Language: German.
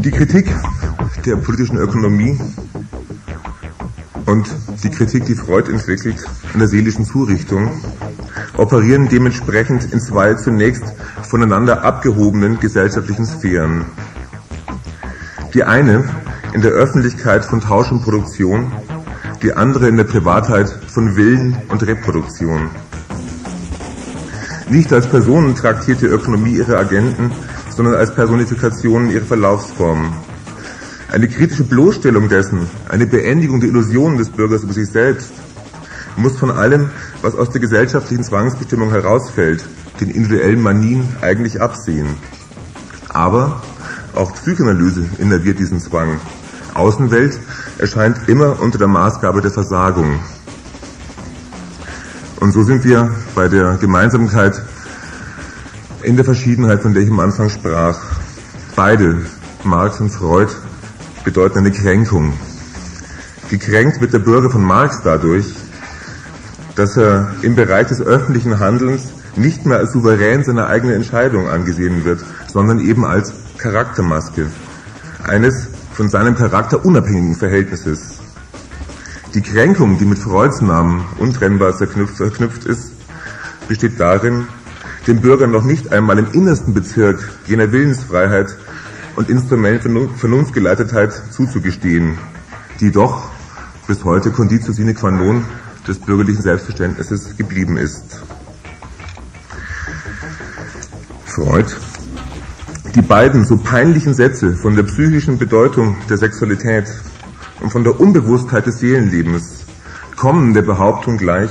Die Kritik der politischen Ökonomie und die Kritik, die Freud entwickelt, an der seelischen Zurichtung, operieren dementsprechend in zwei zunächst voneinander abgehobenen gesellschaftlichen Sphären. Die eine in der Öffentlichkeit von Tausch und Produktion, die andere in der Privatheit von Willen und Reproduktion. Nicht als Personen traktiert die Ökonomie ihre Agenten, sondern als Personifikationen ihrer Verlaufsformen. Eine kritische Bloßstellung dessen, eine Beendigung der Illusionen des Bürgers über sich selbst, muss von allem, was aus der gesellschaftlichen Zwangsbestimmung herausfällt, den individuellen Manien, eigentlich absehen. Aber auch Psychoanalyse innerviert diesen Zwang. Außenwelt erscheint immer unter der Maßgabe der Versagung. Und so sind wir bei der Gemeinsamkeit in der Verschiedenheit, von der ich am Anfang sprach. Beide, Marx und Freud, bedeuten eine Kränkung. Gekränkt wird der Bürger von Marx dadurch, dass er im Bereich des öffentlichen Handelns nicht mehr als souverän seiner eigenen Entscheidung angesehen wird, sondern eben als Charaktermaske eines von seinem Charakter unabhängigen Verhältnisses. Die Kränkung, die mit Freuds Namen untrennbar verknüpft ist, besteht darin, dem Bürger noch nicht einmal im innersten Bezirk jener Willensfreiheit und Instrument Vernunftgeleitetheit zuzugestehen, die doch bis heute Conditio sine qua non des bürgerlichen Selbstverständnisses geblieben ist. Freud. Die beiden so peinlichen Sätze von der psychischen Bedeutung der Sexualität und von der Unbewusstheit des Seelenlebens kommen der Behauptung gleich,